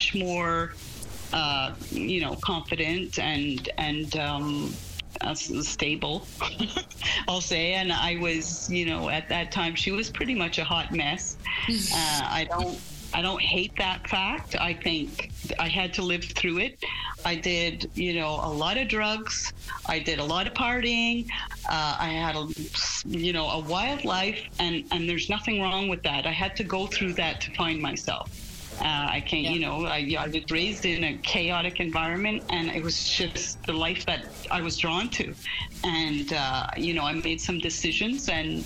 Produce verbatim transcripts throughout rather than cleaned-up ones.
much more, uh, you know, confident and and um, uh, stable, I'll say. And I was, you know, at that time, she was pretty much a hot mess. Uh, I don't. I don't hate that fact. I think I had to live through it. I did, you know, a lot of drugs. I did a lot of partying. Uh, I had, a, you know, a wild life, and, and there's nothing wrong with that. I had to go through that to find myself. Uh, I can't, yeah. you know, I, I was raised in a chaotic environment, and it was just the life that I was drawn to. And, uh, you know, I made some decisions, and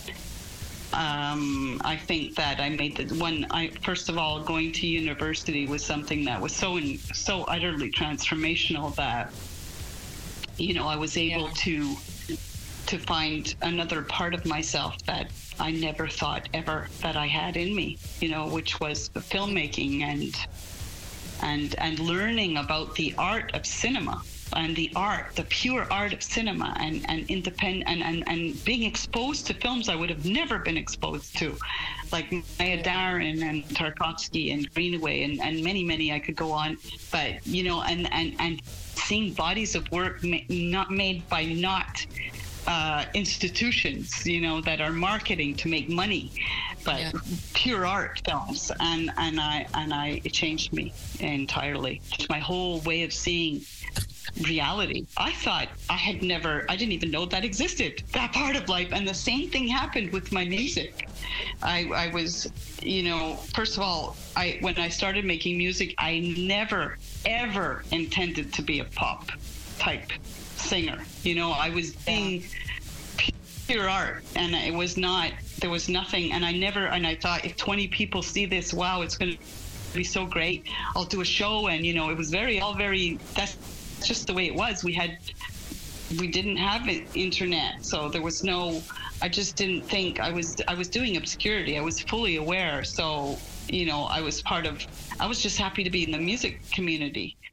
Um, I think that I made the one. I first of all, going to university was something that was so in, so utterly transformational that, you know, I was able yeah. to to find another part of myself that I never thought ever that I had in me. You know, which was the filmmaking and and and learning about the art of cinema. And the art, the pure art of cinema, and and independent, and, and, and being exposed to films I would have never been exposed to, like Maya Deren and Tarkovsky and Greenaway and, and many, many I could go on. But, you know, and, and, and seeing bodies of work ma- not made by not uh, institutions, you know, that are marketing to make money, but yeah. pure art films. And, and I, and I, it changed me entirely. Just my whole way of seeing reality. I thought I had never, I didn't even know that existed, that part of life. And the same thing happened with my music. I, I was, you know, first of all, I when I started making music, I never, ever intended to be a pop type singer. You know, I was doing pure art, and it was not, there was nothing, and I never, and I thought if twenty people see this, wow, it's going to be so great. I'll do a show. And, you know, it was very, all very, that's just the way it was. We had, we didn't have internet, so there was no, I just didn't think, I was, I was doing obscurity. I was fully aware. So, you know, I was part of, I was just happy to be in the music community.